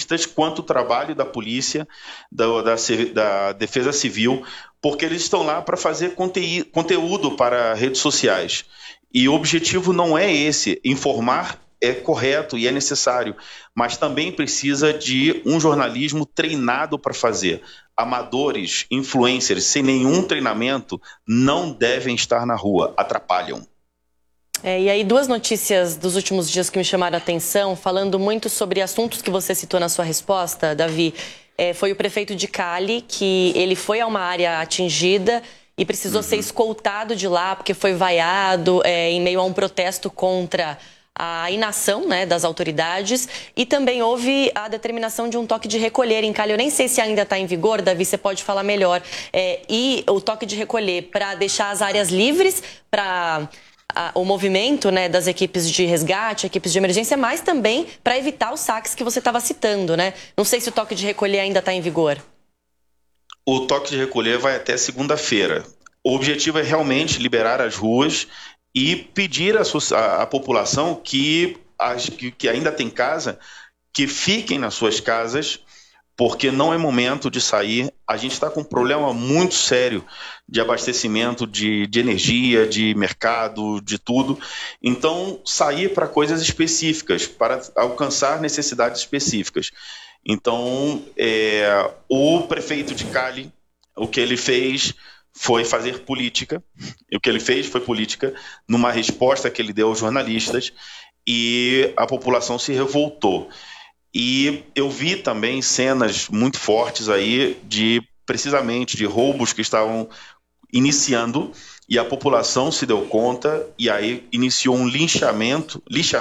jornalistas quanto o trabalho da polícia, da Defesa Civil, porque eles estão lá para fazer conteúdo para redes sociais. E o objetivo não é esse, informar é correto e é necessário, mas também precisa de um jornalismo treinado para fazer. Amadores, influencers, sem nenhum treinamento, não devem estar na rua, atrapalham. E aí, duas notícias dos últimos dias que me chamaram a atenção, falando muito sobre assuntos que você citou na sua resposta, Davi. Foi o prefeito de Cali, que ele foi a uma área atingida e precisou ser escoltado de lá, porque foi vaiado em meio a um protesto contra a inação, né, das autoridades. E também houve a determinação de um toque de recolher em Cali. Eu nem sei se ainda está em vigor, Davi, você pode falar melhor. E o toque de recolher para deixar as áreas livres para o movimento, né, das equipes de resgate, equipes de emergência, mas também para evitar os saques que você estava citando, né? Não sei se o toque de recolher ainda está em vigor. O toque de recolher vai até segunda-feira. O objetivo é realmente liberar as ruas e pedir à população que ainda tem casa, que fiquem nas suas casas, porque não é momento de sair. A gente está com um problema muito sério de abastecimento de energia, de mercado, de tudo. Então, sair para coisas específicas, para alcançar necessidades específicas. Então, o prefeito de Cali, o que ele fez foi fazer política. O que ele fez foi política, numa resposta que ele deu aos jornalistas, e a população se revoltou. E eu vi também cenas muito fortes aí precisamente de roubos que estavam iniciando, e a população se deu conta e aí iniciou um linchamento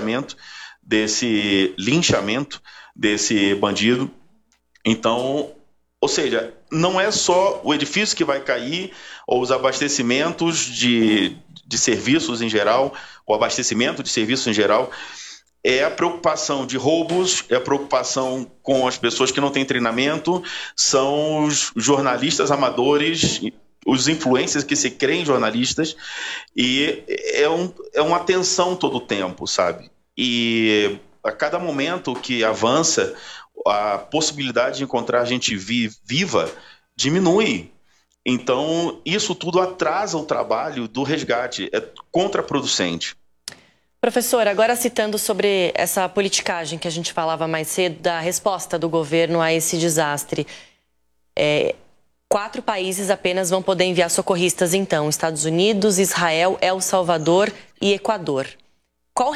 desse bandido. Então, ou seja, não é só o edifício que vai cair ou os abastecimentos de serviços em geral, o abastecimento de serviços em geral. É a preocupação de roubos, é a preocupação com as pessoas que não têm treinamento, são os jornalistas amadores, os influencers que se creem jornalistas, e é uma tensão todo o tempo, sabe? E a cada momento que avança, a possibilidade de encontrar gente viva diminui. Então, isso tudo atrasa o trabalho do resgate, é contraproducente. Professor, agora citando sobre essa politicagem que a gente falava mais cedo, da resposta do governo a esse desastre. 4 países apenas vão poder enviar socorristas, então: Estados Unidos, Israel, El Salvador e Equador. Qual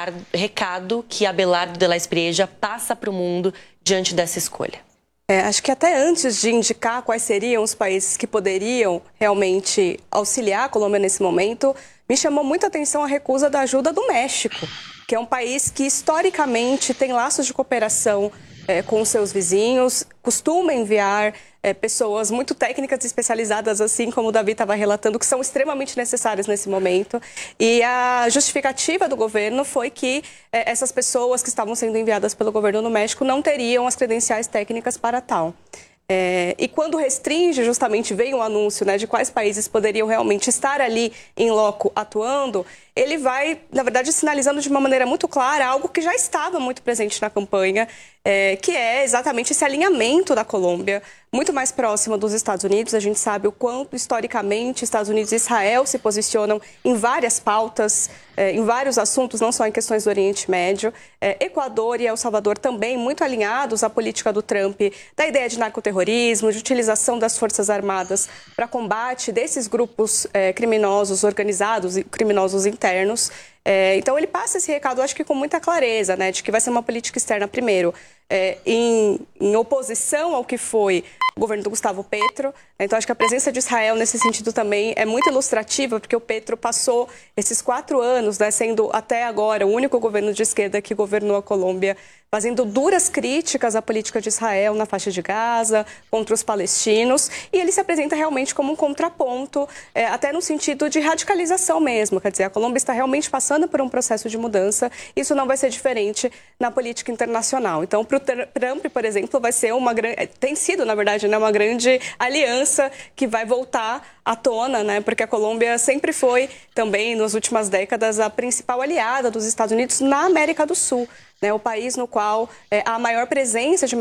recado que Abelardo de la Espriella passa para o mundo diante dessa escolha? Acho que até antes de indicar quais seriam os países que poderiam realmente auxiliar a Colômbia nesse momento, me chamou muita atenção a recusa da ajuda do México, que é um país que historicamente tem laços de cooperação com os seus vizinhos, costuma enviar pessoas muito técnicas e especializadas, assim como o Davi estava relatando, que são extremamente necessárias nesse momento. E a justificativa do governo foi que essas pessoas que estavam sendo enviadas pelo governo do México não teriam as credenciais técnicas para tal. E quando restringe, justamente veio um anúncio, né, de quais países poderiam realmente estar ali em loco atuando, ele vai, na verdade, sinalizando de uma maneira muito clara algo que já estava muito presente na campanha, que é exatamente esse alinhamento da Colômbia, muito mais próxima dos Estados Unidos. A gente sabe o quanto, historicamente, Estados Unidos e Israel se posicionam em várias pautas, em vários assuntos, não só em questões do Oriente Médio. Equador e El Salvador também muito alinhados à política do Trump, da ideia de narcoterrorismo, de utilização das Forças Armadas para combate desses grupos criminosos organizados e criminosos internos. Então ele passa esse recado, acho que com muita clareza, né, de que vai ser uma política externa, primeiro, em oposição ao que foi o governo do Gustavo Petro. Então acho que a presença de Israel nesse sentido também é muito ilustrativa, porque o Petro passou esses 4 anos, né, sendo até agora o único governo de esquerda que governou a Colômbia, fazendo duras críticas à política de Israel na faixa de Gaza, contra os palestinos, e ele se apresenta realmente como um contraponto, até no sentido de radicalização mesmo. Quer dizer, a Colômbia está realmente passando por um processo de mudança, isso não vai ser diferente na política internacional. Então, para o Trump, por exemplo, vai ser tem sido, na verdade, né, uma grande aliança que vai voltar à tona, né, porque a Colômbia sempre foi, também, nas últimas décadas, a principal aliada dos Estados Unidos na América do Sul, né, o país no qual há a maior presença de